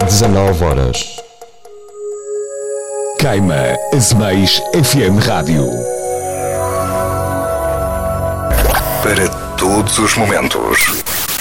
19 horas. Queima Azeméis FM Rádio. Para todos os momentos.